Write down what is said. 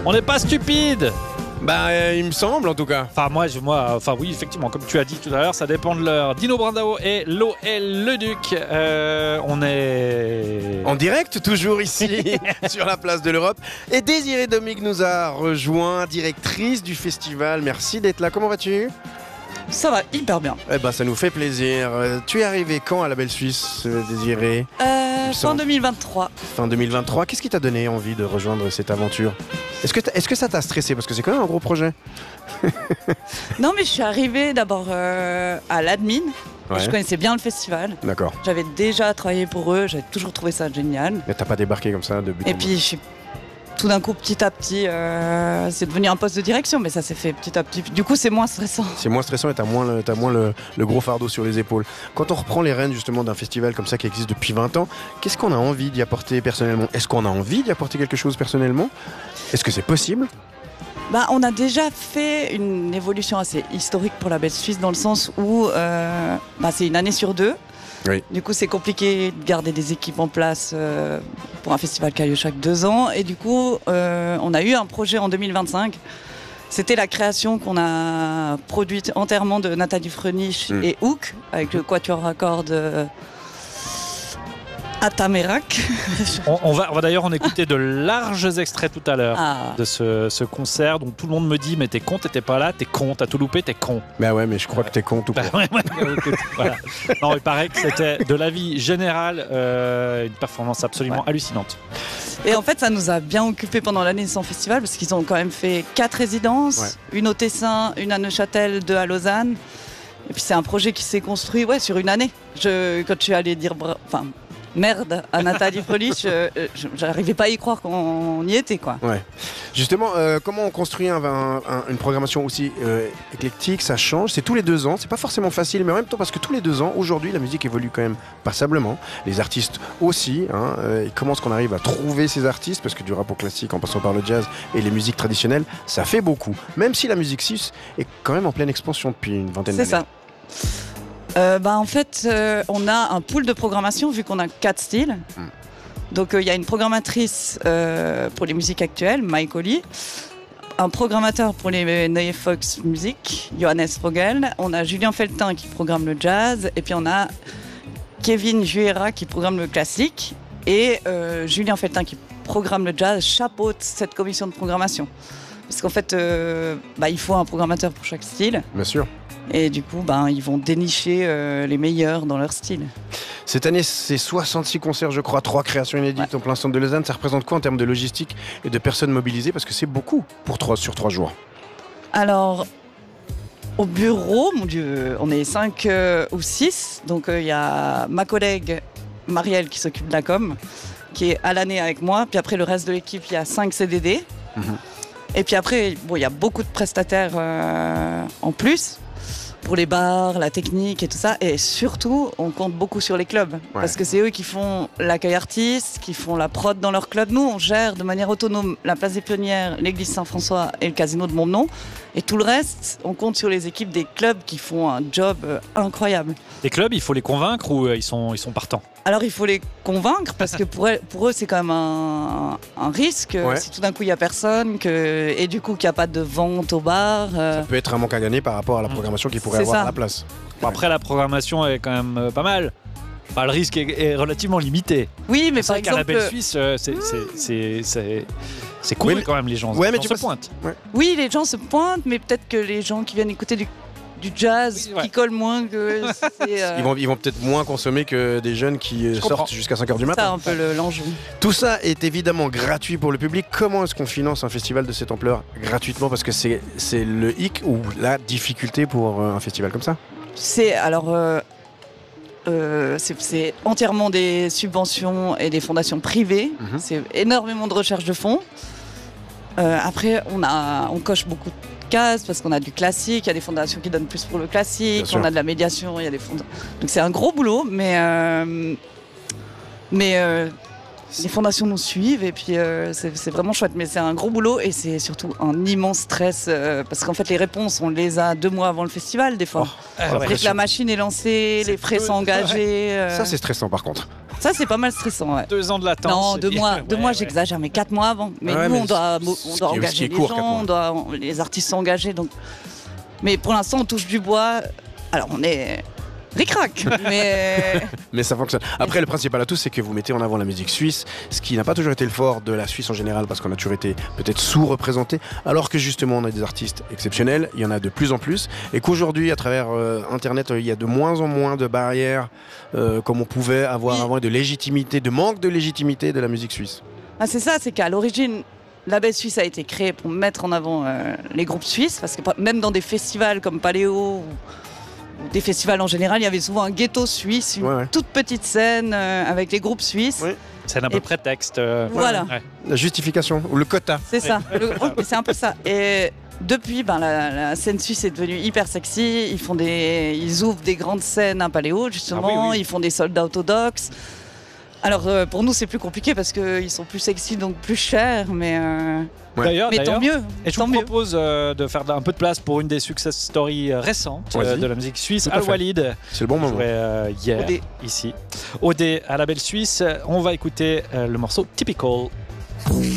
On n'est pas stupide. Bah, il me semble en tout cas. Enfin oui, effectivement, comme tu as dit tout à l'heure, ça dépend de l'heure. Dino Brandao et Loël Leduc. On est en direct, toujours ici, sur la place de l'Europe. Et Désirée Domig nous a rejoint, directrice du festival. Merci d'être là. Comment vas-tu ? Ça va hyper bien. Eh ben, ça nous fait plaisir. Tu es arrivé quand à la Belle Suisse, Désirée ? Fin 2023. Fin 2023. Qu'est-ce qui t'a donné envie de rejoindre cette aventure ? Est-ce que ça t'a stressé ? Parce que c'est quand même un gros projet. Non, mais je suis arrivée d'abord à l'admin. Ouais. Je connaissais bien le festival. D'accord. J'avais déjà travaillé pour eux. J'avais toujours trouvé ça génial. Mais t'as pas débarqué comme ça de but en Et blanc. puis, je suis tout d'un coup, petit à petit, c'est devenu un poste de direction. Mais ça s'est fait petit à petit. Du coup, c'est moins stressant. C'est moins stressant et t'as moins le gros fardeau sur les épaules. Quand on reprend les rênes justement d'un festival comme ça qui existe depuis 20 ans, qu'est-ce qu'on a envie d'y apporter personnellement ? Est-ce qu'on a envie d'y apporter quelque chose personnellement ? Est-ce que c'est possible ? On a déjà fait une évolution assez historique pour la Belle Suisse dans le sens où c'est une année sur 2. Oui. Du coup, c'est compliqué de garder des équipes en place pour un festival qui a lieu chaque 2 ans. Et du coup, on a eu un projet en 2025. C'était la création qu'on a produite entièrement de Nathalie Freniche et Hook, avec le quatuor à cordes Atamérac. on va d'ailleurs en écouter de larges extraits tout à l'heure de ce concert dont tout le monde me dit mais t'es con, t'étais pas là, t'es con, t'as tout loupé, t'es con. Bah ouais, mais je crois que t'es con tout court. Écoute, voilà. Non, il paraît que c'était de l'avis général une performance absolument hallucinante. Et en fait, ça nous a bien occupés pendant l'année sans festival parce qu'ils ont quand même fait 4 résidences, une au Tessin, une à Neuchâtel, 2 à Lausanne. Et puis c'est un projet qui s'est construit sur une année. Quand je suis allée dire merde à Nathalie Freniche, j'arrivais pas à y croire qu'on y était, quoi. Ouais. Justement, comment on construit une programmation aussi éclectique ? Ça change, c'est tous les 2 ans, c'est pas forcément facile, mais en même temps parce que tous les 2 ans, aujourd'hui, la musique évolue quand même passablement, les artistes aussi, et comment est-ce qu'on arrive à trouver ces artistes ? Parce que du rap au classique, en passant par le jazz et les musiques traditionnelles, ça fait beaucoup, même si la musique suisse est quand même en pleine expansion depuis une vingtaine d'années. C'est ça. En fait, on a un pool de programmation vu qu'on a 4 styles. Donc il y a une programmatrice pour les musiques actuelles, Mike Oli, un programmateur pour les Neue Fox Music, Johannes Vogel, on a Julien Feltin qui programme le jazz, et puis on a Kevin Juera qui programme le classique, et Julien Feltin qui programme le jazz chapeaute cette commission de programmation. Parce qu'en fait, il faut un programmateur pour chaque style. Bien sûr. Et du coup, ils vont dénicher les meilleurs dans leur style. Cette année, c'est 66 concerts, je crois, 3 créations inédites en plein centre de Lausanne. Ça représente quoi en termes de logistique et de personnes mobilisées ? Parce que c'est beaucoup sur 3 jours. Alors, au bureau, mon Dieu, on est 5 ou 6. Donc, il y a ma collègue Marielle qui s'occupe de la com, qui est à l'année avec moi. Puis après, le reste de l'équipe, il y a 5 CDD. Et puis après, il y a beaucoup de prestataires en plus. Pour les bars, la technique et tout ça. Et surtout, on compte beaucoup sur les clubs. Parce que c'est eux qui font l'accueil artiste, qui font la prod dans leur club. Nous, on gère de manière autonome la place des Pionnières, l'église Saint-François et le casino de Montbenon. Et tout le reste, on compte sur les équipes des clubs qui font un job incroyable. Les clubs, il faut les convaincre ou ils sont partants ? Alors, il faut les convaincre parce que pour eux, c'est quand même un risque. Si tout d'un coup, il n'y a personne et du coup, qu'il n'y a pas de vente au bar. Ça peut être un manque à gagner par rapport à la programmation qu'ils pourraient avoir à la place. Bon, après, la programmation est quand même pas mal. Le risque est relativement limité. Oui, mais par exemple, à la Belle Suisse, c'est cool quand même, les gens. Ouais, mais se pointent. Oui, les gens se pointent, mais peut-être que les gens qui viennent écouter du jazz qui colle moins que ils vont peut-être moins consommer que des jeunes qui sortent jusqu'à 5h du matin. C'est un peu l'enjeu. Tout ça est évidemment gratuit pour le public. Comment est-ce qu'on finance un festival de cette ampleur gratuitement ? Parce que c'est le hic ou la difficulté pour un festival comme ça. C'est entièrement des subventions et des fondations privées. C'est énormément de recherche de fonds. Après, on coche beaucoup de cases parce qu'on a du classique, il y a des fondations qui donnent plus pour le classique, on a de la médiation, il y a des fonds. Donc c'est un gros boulot, mais les fondations nous suivent et puis c'est vraiment chouette. Mais c'est un gros boulot et c'est surtout un immense stress parce qu'en fait les réponses on les a 2 mois avant le festival des fois. Dès que la machine est lancée, les frais sont engagés. Ça c'est stressant par contre. Ça, c'est pas mal stressant. Ouais. 2 ans de latence. Non, 2 mois. 2 mois, j'exagère, mais 4 mois avant. Mais nous, on doit engager les gens, les artistes sont engagés. Donc... Mais pour l'instant, on touche du bois. Alors, on est ric-rac, mais ça fonctionne. Après, le principal atout, c'est que vous mettez en avant la musique suisse, ce qui n'a pas toujours été le fort de la Suisse en général, parce qu'on a toujours été peut-être sous-représenté, alors que justement, on a des artistes exceptionnels, il y en a de plus en plus, et qu'aujourd'hui, à travers Internet, il y a de moins en moins de barrières, comme on pouvait avoir avant, de légitimité, de manque de légitimité de la musique suisse. Ah, c'est ça, c'est qu'à l'origine, Label Suisse a été créé pour mettre en avant les groupes suisses, parce que même dans des festivals comme Paléo, ou des festivals en général, il y avait souvent un ghetto suisse, une toute petite scène avec les groupes suisses. Oui. C'est un peu prétexte. Voilà. Ouais. La justification, ou le quota. C'est ça, c'est un peu ça. Et depuis, la scène suisse est devenue hyper sexy. Ils ouvrent des grandes scènes à Paléo, justement. Ils font des sold out au Docks. Alors pour nous, c'est plus compliqué parce qu'ils sont plus sexy, donc plus chers, mais D'ailleurs, tant mieux. Et je vous propose de faire un peu de place pour une des success stories récentes de la musique suisse, Al-Walid. C'est le bon moment. Hier, ici. OD à la Belle Suisse. On va écouter le morceau Typical.